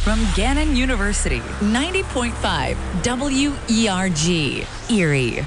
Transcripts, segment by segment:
from Gannon University, 90.5 WERG, Erie.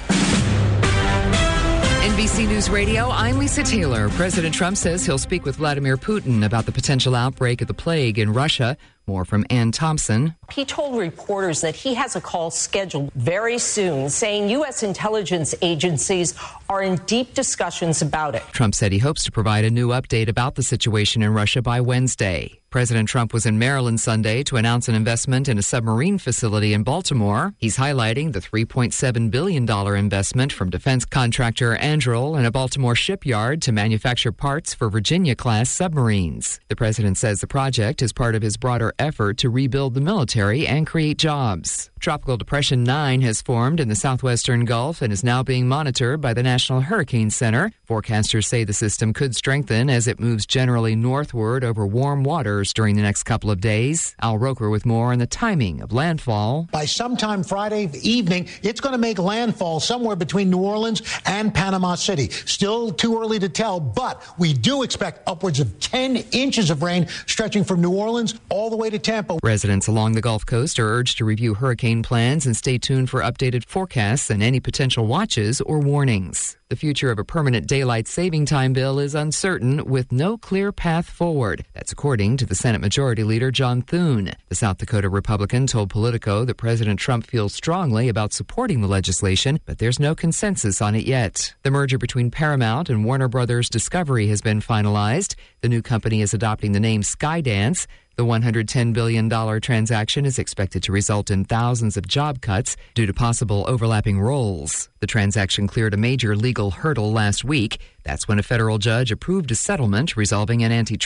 NBC News Radio, I'm Lisa Taylor. President Trump says he'll speak with Vladimir Putin about the potential outbreak of the plague in Russia. More from Ann Thompson. He told reporters that he has a call scheduled very soon, saying U.S. intelligence agencies are in deep discussions about it. Trump said he hopes to provide a new update about the situation in Russia by Wednesday. President Trump was in Maryland Sunday to announce an investment in a submarine facility in Baltimore. He's highlighting the $3.7 billion investment from defense contractor Anduril in a Baltimore shipyard to manufacture parts for Virginia-class submarines. The president says the project is part of his broader effort to rebuild the military and create jobs. Tropical Depression 9 has formed in the southwestern Gulf and is now being monitored by the National Hurricane Center. Forecasters say the system could strengthen as it moves generally northward over warm waters during the next couple of days. Al Roker with more on the timing of landfall. By sometime Friday evening, it's going to make landfall somewhere between New Orleans and Panama City. Still too early to tell, but we do expect upwards of 10 inches of rain stretching from New Orleans all the way to Tampa. Residents along the Gulf Coast are urged to review hurricane plans and stay tuned for updated forecasts and any potential watches or warnings. The future of a permanent daylight saving time bill is uncertain, with no clear path forward. That's according to the Senate Majority Leader John Thune. The South Dakota Republican told Politico that President Trump feels strongly about supporting the legislation, but there's no consensus on it yet. The merger between Paramount and Warner Brothers Discovery has been finalized. The new company is adopting the name Skydance. The $110 billion transaction is expected to result in thousands of job cuts due to possible overlapping roles. The transaction cleared a major legal hurdle last week. That's when a federal judge approved a settlement resolving an antitrust